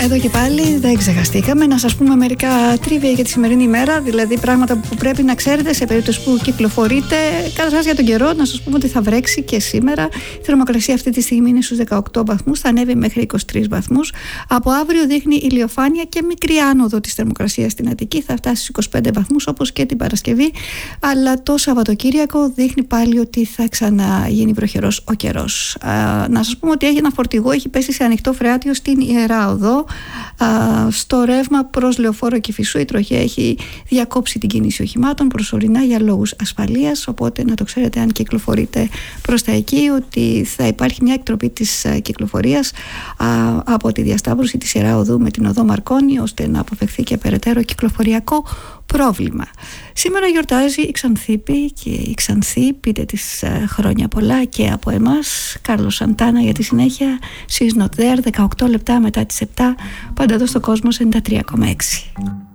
Εδώ και πάλι δεν ξεχαστήκαμε να σας πούμε μερικά τρίβια για τη σημερινή ημέρα, δηλαδή πράγματα που πρέπει να ξέρετε σε περίπτωση που κυκλοφορείτε. Καταρχάς για τον καιρό, να σας πούμε ότι θα βρέξει και σήμερα. Η θερμοκρασία αυτή τη στιγμή είναι στους 18 βαθμούς, θα ανέβει μέχρι 23 βαθμούς. Από αύριο δείχνει ηλιοφάνεια και μικρή άνοδο της θερμοκρασίας στην Αττική, θα φτάσει στους 25 βαθμούς όπως και την Παρασκευή. Αλλά το Σαββατοκύριακο δείχνει πάλι ότι θα ξαναγίνει βροχερός ο καιρός. Να σας πούμε ότι ένα φορτηγό έχει πέσει σε ανοιχτό φρεάτιο στην Ιερά Οδό. Στο ρεύμα προς Λεωφόρο Κηφισού η τροχέα έχει διακόψει την κίνηση οχημάτων προσωρινά για λόγους ασφαλείας, οπότε να το ξέρετε αν κυκλοφορείτε προς τα εκεί, ότι θα υπάρχει μια εκτροπή της κυκλοφορίας από τη διασταύρωση της Ιερά Οδού με την οδό Μαρκόνη, ώστε να αποφευθεί και περαιτέρω κυκλοφοριακό πρόβλημα. Σήμερα γιορτάζει η Ξανθήπη και η Ξανθή, πείτε της χρόνια πολλά και από εμάς. Κάρλος Σαντάνα για τη συνέχεια. She's not there, 18 λεπτά μετά τις 7, πάντα εδώ στο Κόσμος 93,6.